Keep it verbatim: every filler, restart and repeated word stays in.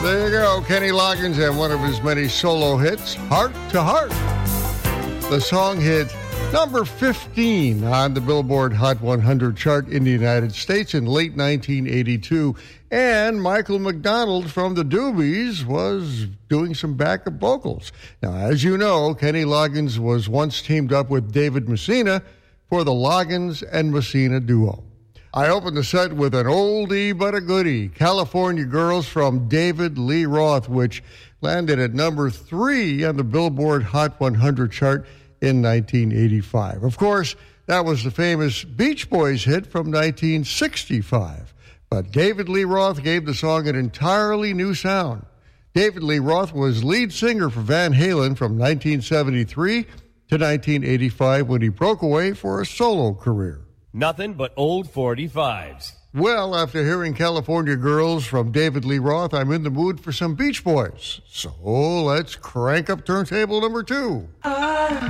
There you go, Kenny Loggins and one of his many solo hits, Heart to Heart. The song hit number fifteen on the Billboard Hot one hundred chart in the United States in late nineteen eighty-two. And Michael McDonald from the Doobies was doing some backup vocals. Now, as you know, Kenny Loggins was once teamed up with David Messina for the Loggins and Messina duo. I opened the set with an oldie but a goodie, California Girls from David Lee Roth, which landed at number three on the Billboard Hot one hundred chart in nineteen eighty-five. Of course, that was the famous Beach Boys hit from nineteen sixty-five. But David Lee Roth gave the song an entirely new sound. David Lee Roth was lead singer for Van Halen from nineteen seventy-three to nineteen eighty-five when he broke away for a solo career. Nothing but old forty-fives. Well, after hearing California Girls from David Lee Roth, I'm in the mood for some Beach Boys. So let's crank up turntable number two. I